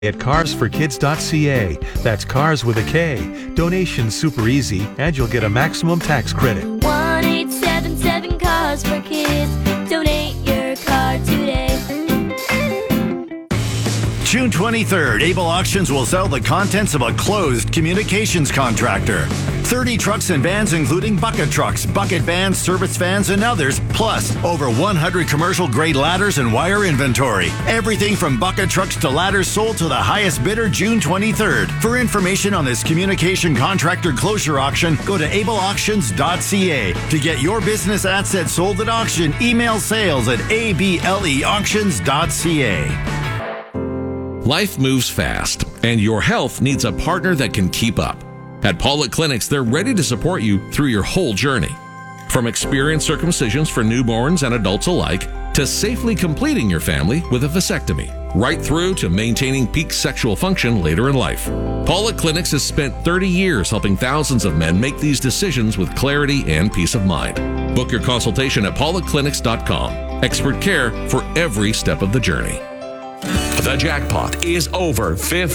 at carsforkids.ca. That's cars with a K. Donation's super easy, and you'll get a maximum tax credit. 1-877-CARS-FOR-KIDS. Donate your car today. June 23rd, Able Auctions will sell the contents of a closed communications contractor. 30 trucks and vans, including bucket trucks, bucket vans, service vans, and others, plus over 100 commercial-grade ladders and wire inventory. Everything from bucket trucks to ladders sold to the highest bidder June 23rd. For information on this communication contractor closure auction, go to ableauctions.ca. To get your business assets sold at auction, email sales at ableauctions.ca. Life moves fast, and your health needs a partner that can keep up. At Paulette Clinics, they're ready to support you through your whole journey. From experienced circumcisions for newborns and adults alike, to safely completing your family with a vasectomy, right through to maintaining peak sexual function later in life. Paulette Clinics has spent 30 years helping thousands of men make these decisions with clarity and peace of mind. Book your consultation at pauletteclinics.com. Expert care for every step of the journey. The jackpot is over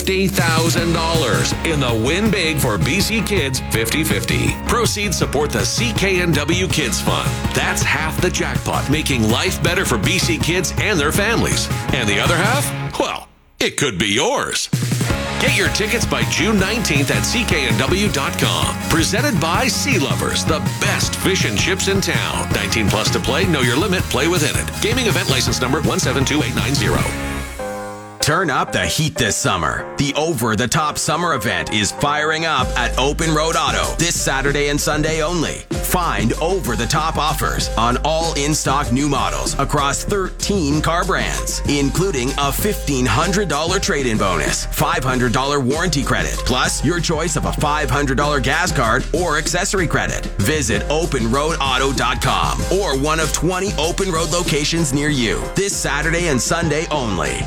$50,000 in the Win Big for BC Kids 50-50. Proceeds support the CKNW Kids Fund. That's half the jackpot, making life better for BC kids and their families. And the other half? Well, it could be yours. Get your tickets by June 19th at cknw.com. Presented by Sea Lovers, the best fish and chips in town. 19 plus to play, know your limit, play within it. Gaming event license number 172890. Turn up the heat this summer. The over-the-top summer event is firing up at Open Road Auto this Saturday and Sunday only. Find over-the-top offers on all in-stock new models across 13 car brands, including a $1,500 trade-in bonus, $500 warranty credit, plus your choice of a $500 gas card or accessory credit. Visit OpenRoadAuto.com or one of 20 Open Road locations near you this Saturday and Sunday only.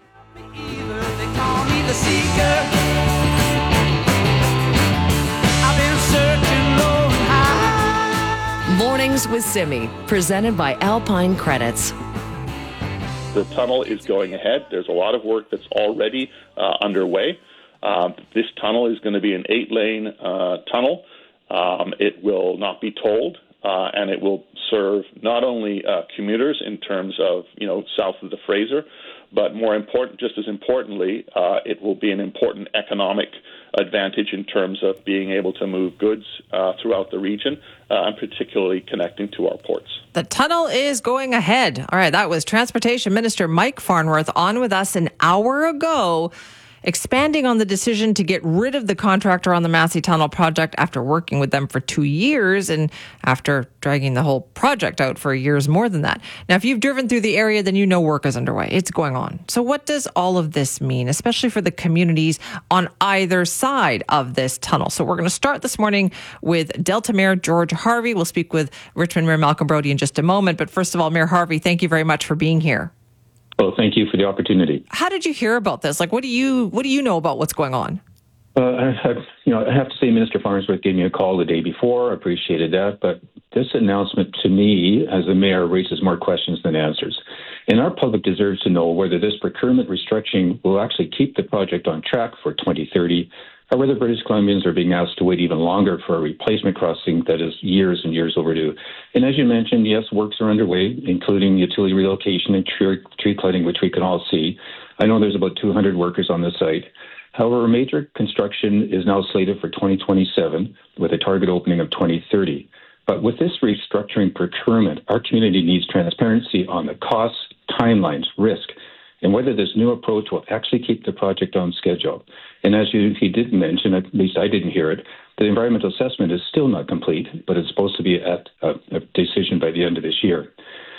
The seeker. I've been searching low and high. Mornings with Simi, presented by Alpine Credits. The tunnel is going ahead. There's a lot of work that's already underway. This tunnel is going to be an 8-lane tunnel. It will not be tolled, and it will serve not only commuters in terms of, south of the Fraser, but more important, just as importantly, it will be an important economic advantage in terms of being able to move goods throughout the region, and particularly connecting to our ports. The tunnel is going ahead. All right, that was Transportation Minister Mike Farnworth on with us an hour ago, expanding on the decision to get rid of the contractor on the Massey Tunnel project after working with them for 2 years and after dragging the whole project out for years more than that. Now, if you've driven through the area, then you know work is underway. It's going on. So what does all of this mean, especially for the communities on either side of this tunnel? So we're going to start this morning with Delta Mayor George Harvey. We'll speak with Richmond Mayor Malcolm Brody in just a moment. But first of all, Mayor Harvey, thank you very much for being here. Well, thank you for the opportunity. How did you hear about this? What do you know about what's going on? I have to say Minister Farnsworth gave me a call the day before. I appreciated that. But this announcement to me as a mayor raises more questions than answers. And our public deserves to know whether this procurement restructuring will actually keep the project on track for 2030 or whether British Columbians are being asked to wait even longer for a replacement crossing that is years and years overdue. And as you mentioned, yes, works are underway, including utility relocation and tree cutting, which we can all see. I know there's about 200 workers on the site. However, major construction is now slated for 2027 with a target opening of 2030. But with this restructuring procurement, our community needs transparency on the costs, timelines, risk, and whether this new approach will actually keep the project on schedule. And as he did mention, at least I didn't hear it, the environmental assessment is still not complete, but it's supposed to be at a decision by the end of this year.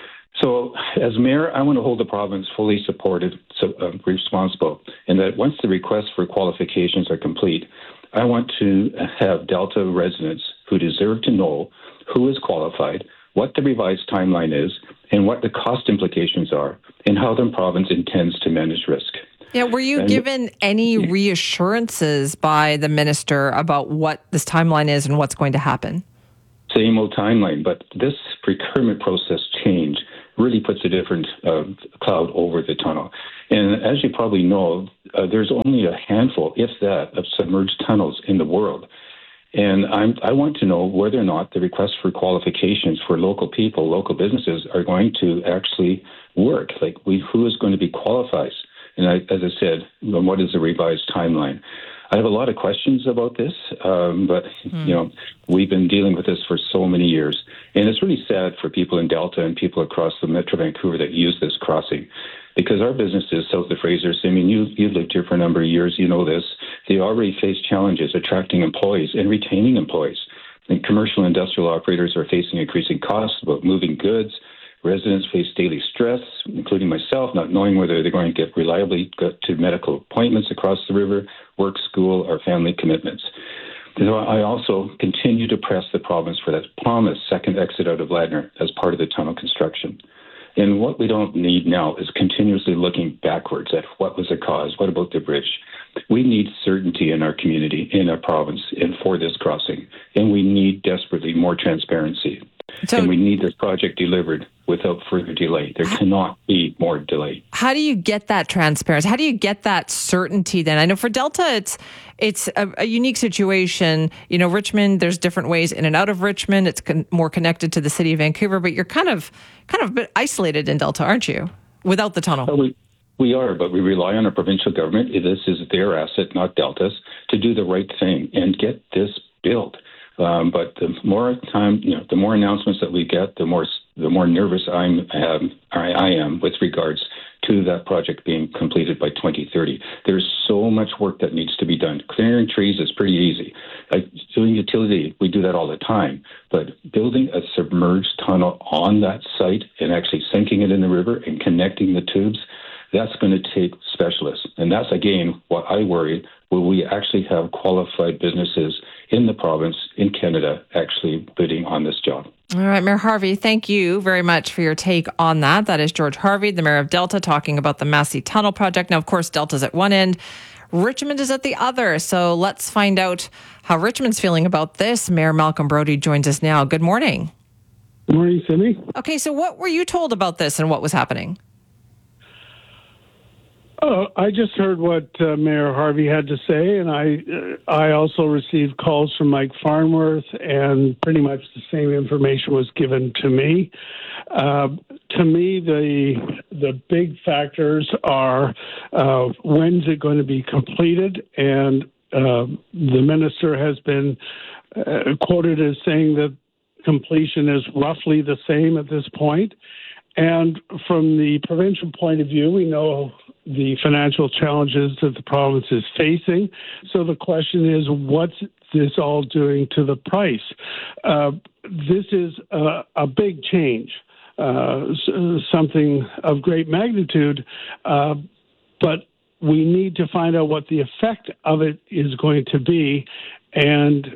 So as mayor, I want to hold the province fully supported, responsible, and that once the requests for qualifications are complete, I want to have Delta residents who deserve to know who is qualified, what the revised timeline is, and what the cost implications are, and how the province intends to manage risk. Yeah, were you given any reassurances by the minister about what this timeline is and what's going to happen? Same old timeline, but this procurement process changed. really puts a different cloud over the tunnel. And as you probably know, there's only a handful, if that, of submerged tunnels in the world. And I want to know whether or not the requests for qualifications for local people, local businesses, are going to actually work. Like, who is going to be qualified? And as I said, what is the revised timeline? I have a lot of questions about this, but we've been dealing with this for so many years, and it's really sad for people in Delta and people across the Metro Vancouver that use this crossing, because our businesses south of Fraser, I mean, you've lived here for a number of years, you know this. They already face challenges attracting employees and retaining employees. And commercial and industrial operators are facing increasing costs about moving goods. Residents face daily stress, including myself, not knowing whether they're going to get reliably to medical appointments across the river, work, school, or family commitments. So I also continue to press the province for that promised second exit out of Ladner as part of the tunnel construction. And what we don't need now is continuously looking backwards at what was the cause, what about the bridge. We need certainty in our community, in our province, and for this crossing. And we need desperately more transparency. And we need this project delivered without further delay. There cannot be more delay. How do you get that transparency? How do you get that certainty then? I know for Delta, it's a unique situation. You know, Richmond, there's different ways in and out of Richmond. It's more connected to the city of Vancouver, but you're kind of a bit isolated in Delta, aren't you? Without the tunnel. Well, we are, but we rely on our provincial government. This is their asset, not Delta's, to do the right thing and get this built. But the more time, the more announcements that we get, the more nervous I am with regards to that project being completed by 2030. There's so much work that needs to be done. Clearing trees is pretty easy. Like doing utility, we do that all the time. But building a submerged tunnel on that site and actually sinking it in the river and connecting the tubes, that's going to take specialists. And that's, again, what I worry. Will we actually have qualified businesses in the province, in Canada, actually bidding on this job? All right, Mayor Harvey, thank you very much for your take on that. That is George Harvey, the Mayor of Delta, talking about the Massey Tunnel project. Now, of course, Delta's at one end, Richmond is at the other. So let's find out how Richmond's feeling about this. Mayor Malcolm Brody joins us now. Good morning. Good morning, Cindy. Okay, so what were you told about this and what was happening? I just heard what Mayor Harvey had to say, and I also received calls from Mike Farnworth, and pretty much the same information was given to me. To me, the big factors are when's it going to be completed, and the minister has been quoted as saying that completion is roughly the same at this point. And from the provincial point of view, we know the financial challenges that the province is facing. So the question is, what's this all doing to the price? This is a big change, something of great magnitude, but we need to find out what the effect of it is going to be. And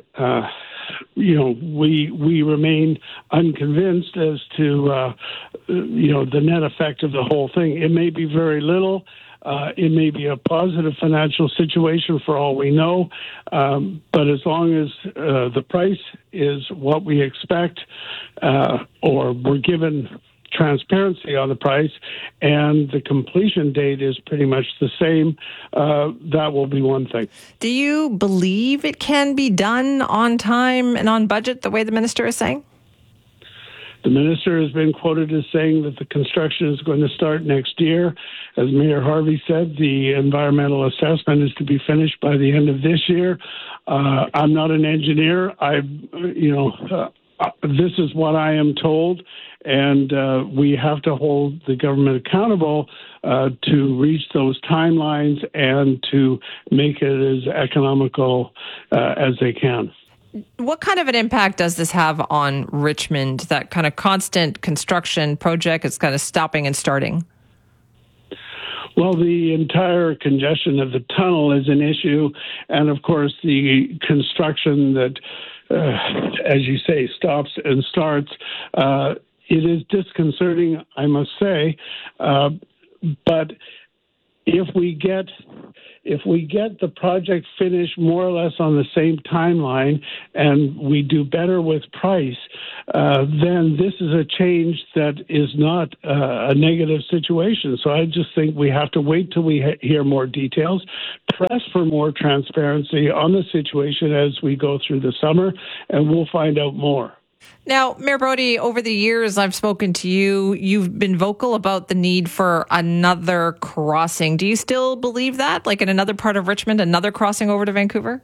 we remain unconvinced as to, the net effect of the whole thing. It may be very little. It may be a positive financial situation for all we know. But as long as the price is what we expect, or we're given transparency on the price, and the completion date is pretty much the same, that will be one thing. Do you believe it can be done on time and on budget the way the minister is saying? The minister has been quoted as saying that the construction is going to start next year. As Mayor Harvey said, the environmental assessment is to be finished by the end of this year. I'm not an engineer. This is what I am told, and we have to hold the government accountable to reach those timelines and to make it as economical as they can. What kind of an impact does this have on Richmond, that kind of constant construction project? It's kind of stopping and starting. Well, the entire congestion of the tunnel is an issue, and of course the construction that, as you say, stops and starts. It is disconcerting, I must say, but if we get the project finished more or less on the same timeline and we do better with price, then this is a change that is not a negative situation. So I just think we have to wait till we hear more details, press for more transparency on the situation as we go through the summer, and we'll find out more. Now, Mayor Brody, over the years I've spoken to you, you've been vocal about the need for another crossing. Do you still believe that? Like in another part of Richmond, another crossing over to Vancouver?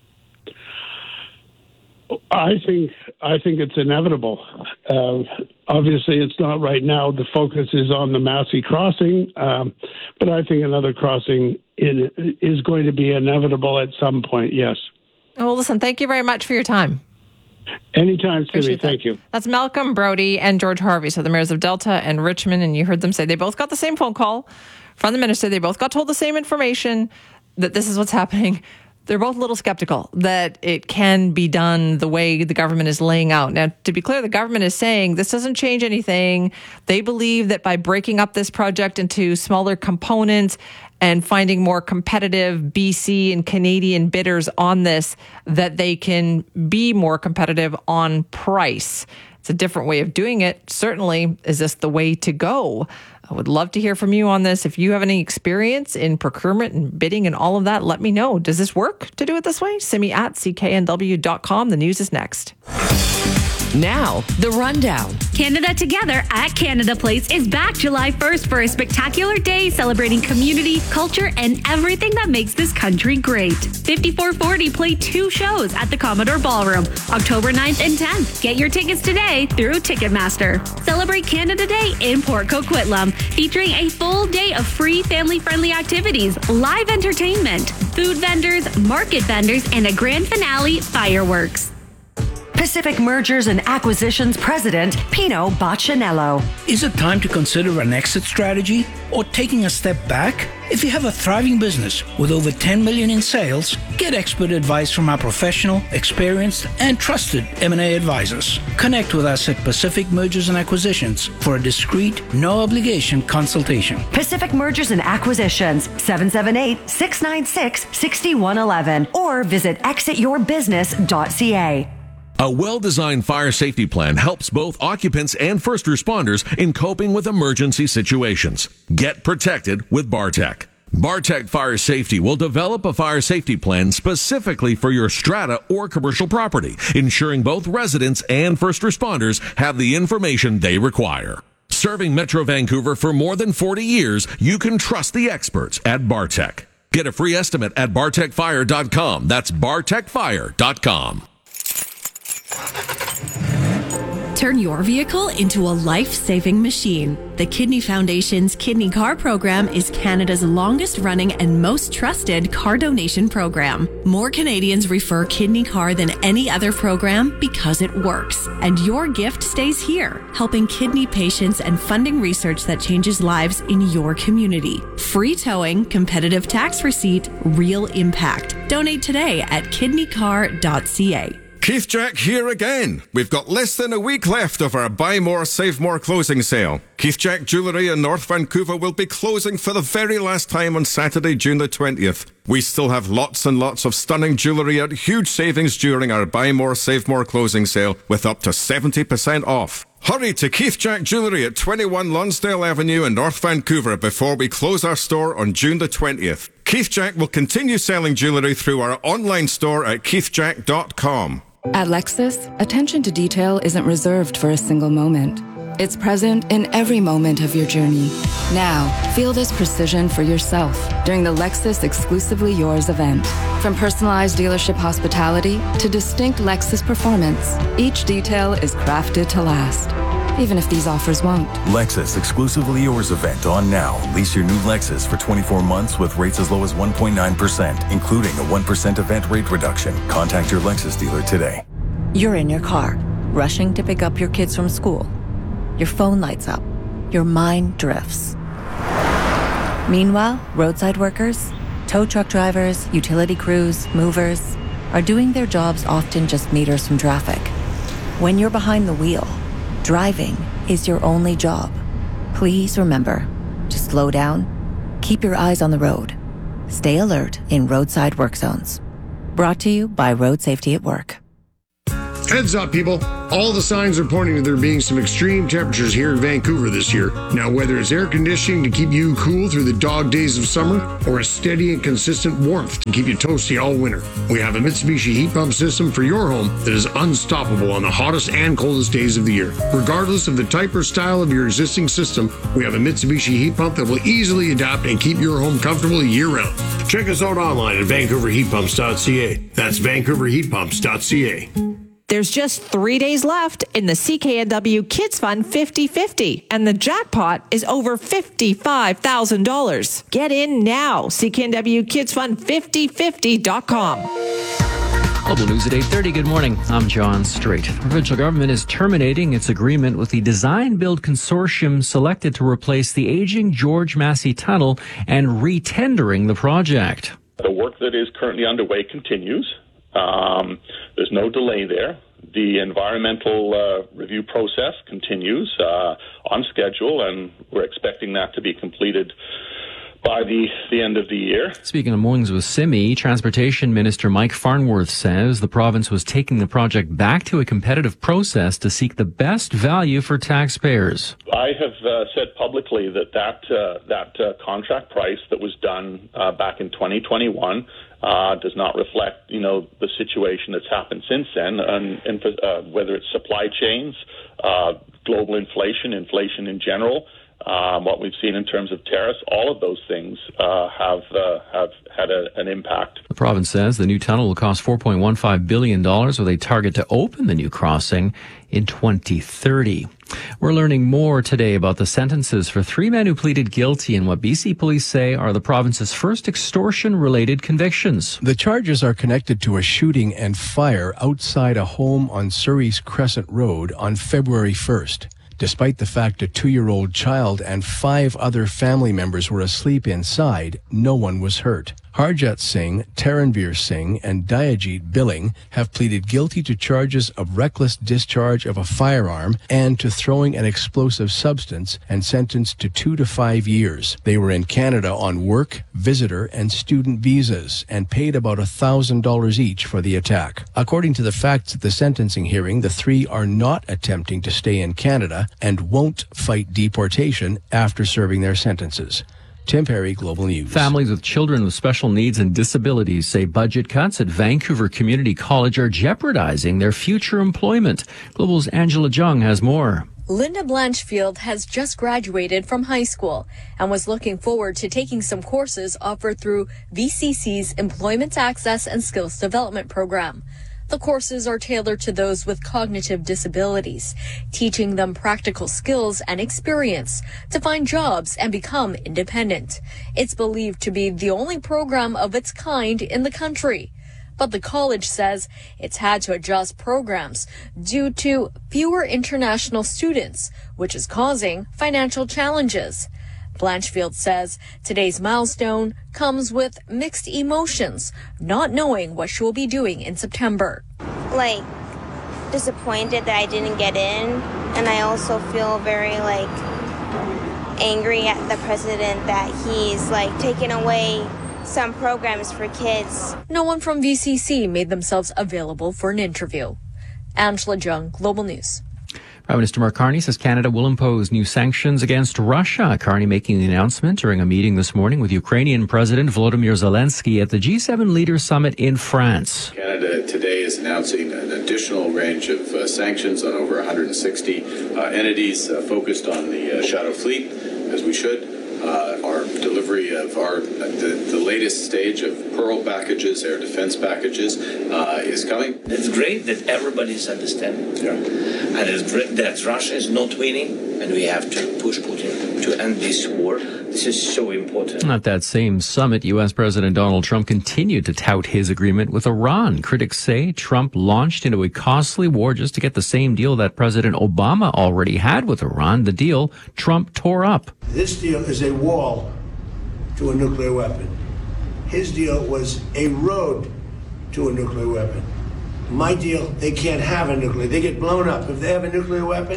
I think it's inevitable. Obviously, it's not right now. The focus is on the Massey crossing, but I think another crossing is going to be inevitable at some point, yes. Well, listen, thank you very much for your time. Anytime, Simi. Thank you. That's Malcolm Brody and George Harvey, so the mayors of Delta and Richmond, and you heard them say they both got the same phone call from the minister. They both got told the same information, that this is what's happening. They're both a little skeptical that it can be done the way the government is laying out. Now, to be clear, the government is saying this doesn't change anything. They believe that by breaking up this project into smaller components and finding more competitive BC and Canadian bidders on this, that they can be more competitive on price. It's a different way of doing it. Certainly, is this the way to go? I would love to hear from you on this. If you have any experience in procurement and bidding and all of that, let me know. Does this work to do it this way? Simi at cknw.com. The news is next. Now, the rundown. Canada Together at Canada Place is back July 1st for a spectacular day celebrating community, culture, and everything that makes this country great. 5440 play 2 shows at the Commodore Ballroom, October 9th and 10th. Get your tickets today through Ticketmaster. Celebrate Canada Day in Port Coquitlam, featuring a full day of free family-friendly activities, live entertainment, food vendors, market vendors, and a grand finale fireworks. Pacific Mergers and Acquisitions President Pino Boccinello. Is it time to consider an exit strategy or taking a step back? If you have a thriving business with over $10 million in sales, get expert advice from our professional, experienced, and trusted M&A advisors. Connect with us at Pacific Mergers and Acquisitions for a discreet, no-obligation consultation. Pacific Mergers and Acquisitions, 778-696-6111, or visit exityourbusiness.ca. A well-designed fire safety plan helps both occupants and first responders in coping with emergency situations. Get protected with Bartec. Bartec Fire Safety will develop a fire safety plan specifically for your strata or commercial property, ensuring both residents and first responders have the information they require. Serving Metro Vancouver for more than 40 years, you can trust the experts at Bartec. Get a free estimate at bartecfire.com. That's bartecfire.com. Turn your vehicle into a life-saving machine. The Kidney Foundation's Kidney Car program is Canada's longest-running and most trusted car donation program. More Canadians refer Kidney Car than any other program because it works. And your gift stays here, helping kidney patients and funding research that changes lives in your community. Free towing, competitive tax receipt, real impact. Donate today at kidneycar.ca. Keith Jack here again. We've got less than a week left of our Buy More, Save More closing sale. Keith Jack Jewellery in North Vancouver will be closing for the very last time on Saturday, June the 20th. We still have lots and lots of stunning jewellery at huge savings during our Buy More, Save More closing sale with up to 70% off. Hurry to Keith Jack Jewellery at 21 Lonsdale Avenue in North Vancouver before we close our store on June the 20th. Keith Jack will continue selling jewellery through our online store at keithjack.com. At Lexus, attention to detail isn't reserved for a single moment. It's present in every moment of your journey. Now, feel this precision for yourself during the Lexus Exclusively Yours event. From personalized dealership hospitality to distinct Lexus performance, each detail is crafted to last, even if these offers won't. Lexus Exclusively Yours event on now. Lease your new Lexus for 24 months with rates as low as 1.9%, including a 1% event rate reduction. Contact your Lexus dealer today. You're in your car, rushing to pick up your kids from school. Your phone lights up. Your mind drifts. Meanwhile, roadside workers, tow truck drivers, utility crews, movers are doing their jobs often just meters from traffic. When you're behind the wheel, driving is your only job. Please remember to slow down, Keep your eyes on the road. Stay alert in roadside work zones. Brought to you by Road Safety at Work. Heads up, people. All the signs are pointing to there being some extreme temperatures here in Vancouver this year. Now, whether it's air conditioning to keep you cool through the dog days of summer or a steady and consistent warmth to keep you toasty all winter, we have a Mitsubishi heat pump system for your home that is unstoppable on the hottest and coldest days of the year. Regardless of the type or style of your existing system, we have a Mitsubishi heat pump that will easily adapt and keep your home comfortable year-round. Check us out online at vancouverheatpumps.ca. That's vancouverheatpumps.ca. There's just 3 days left in the CKNW Kids Fund 50-50, and the jackpot is over $55,000. Get in now. CKNWKidsFund5050.com. Global News at 8:30. Good morning. I'm John Strait. The provincial government is terminating its agreement with the Design Build Consortium selected to replace the aging George Massey Tunnel and re-tendering the project. The work that is currently underway continues. There's no delay there. The environmental review process continues on schedule, and we're expecting that to be completed by the end of the year. Speaking of Mornings with Simi, Transportation Minister Mike Farnworth says the province was taking the project back to a competitive process to seek the best value for taxpayers. I have said publicly that contract price that was done back in 2021 does not reflect, the situation that's happened since then, and whether it's supply chains, global inflation in general, what we've seen in terms of tariffs, all of those things have had an impact. The province says the new tunnel will cost $4.15 billion with a target to open the new crossing in 2030. We're learning more today about the sentences for 3 men who pleaded guilty in what BC police say are the province's first extortion-related convictions. The charges are connected to a shooting and fire outside a home on Surrey's Crescent Road on February 1st. Despite the fact a 2-year-old child and 5 other family members were asleep inside, no one was hurt. Harjat Singh, Taranveer Singh, and Dayajit Billing have pleaded guilty to charges of reckless discharge of a firearm and to throwing an explosive substance and sentenced to 2 to 5 years. They were in Canada on work, visitor, and student visas and paid about $1,000 each for the attack. According to the facts at the sentencing hearing, the 3 are not attempting to stay in Canada and won't fight deportation after serving their sentences. Tim Perry, Global News. Families with children with special needs and disabilities say budget cuts at Vancouver Community College are jeopardizing their future employment. Global's Angela Jung has more. Linda Blanchfield has just graduated from high school and was looking forward to taking some courses offered through VCC's Employment Access and Skills Development Program. The courses are tailored to those with cognitive disabilities, teaching them practical skills and experience to find jobs and become independent. It's believed to be the only program of its kind in the country. But the college says it's had to adjust programs due to fewer international students, which is causing financial challenges. Blanchfield says today's milestone comes with mixed emotions, not knowing what she will be doing in September. Disappointed that I didn't get in, and I also feel very angry at the president that he's taking away some programs for kids. No one from VCC made themselves available for an interview. Angela Jung, Global News. Prime Minister Mark Carney says Canada will impose new sanctions against Russia. Carney making the announcement during a meeting this morning with Ukrainian President Volodymyr Zelensky at the G7 Leaders Summit in France. Canada today is announcing an additional range of sanctions on over 160 entities focused on the Shadow Fleet, as we should. Our delivery of the latest stage of Pearl packages, air defense packages, is coming. It's great that everybody's understanding. Yeah. And it's great that Russia is not winning, and we have to push Putin to end this war. This is so important. At that same summit, U.S. President Donald Trump continued to tout his agreement with Iran. Critics say Trump launched into a costly war just to get the same deal that President Obama already had with Iran, the deal Trump tore up. This deal is a wall to a nuclear weapon. His deal was a road to a nuclear weapon. My deal, they can't have a nuclear. They get blown up. If they have a nuclear weapon,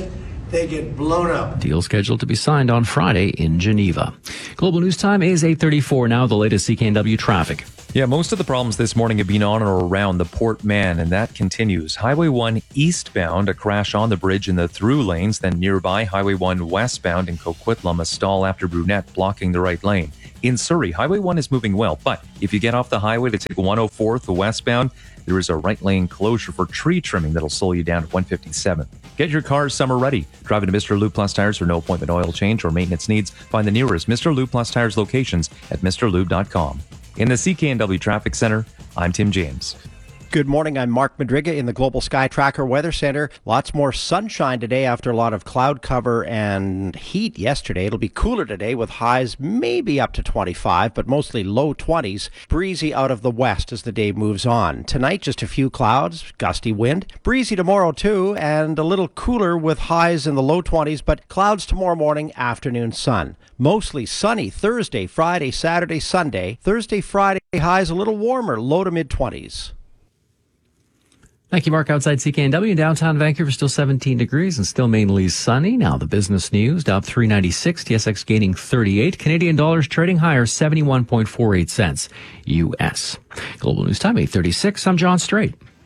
they get blown up. Deal scheduled to be signed on Friday in Geneva. Global News Time is 8:34 now. The latest CKNW traffic. Yeah, most of the problems this morning have been on or around the Port Mann, and that continues. Highway 1 eastbound, a crash on the bridge in the through lanes. Then nearby, Highway 1 westbound in Coquitlam, a stall after Brunette blocking the right lane. In Surrey, Highway 1 is moving well, but if you get off the highway to take 104th, the westbound, there is a right lane closure for tree trimming that'll slow you down at 157th. Get your car summer ready. Driving to Mr. Lube Plus Tires for no appointment oil change or maintenance needs. Find the nearest Mr. Lube Plus Tires locations at mrlube.com. In the CKNW Traffic Center, I'm Tim James. Good morning, I'm Mark Madriga in the Global Sky Tracker Weather Center. Lots more sunshine today after a lot of cloud cover and heat yesterday. It'll be cooler today with highs maybe up to 25, but mostly low 20s. Breezy out of the west as the day moves on. Tonight, just a few clouds, gusty wind. Breezy tomorrow too, and a little cooler with highs in the low 20s, but clouds tomorrow morning, afternoon sun. Mostly sunny Thursday, Friday, Saturday, Sunday. Thursday, Friday, highs a little warmer, low to mid-20s. Thank you, Mark. Outside CKNW in downtown Vancouver, still 17 degrees and still mainly sunny. Now the business news, Dow 396, TSX gaining 38. Canadian dollars trading higher, 71.48 cents U.S. Global News Time, 8:36. I'm John Strait.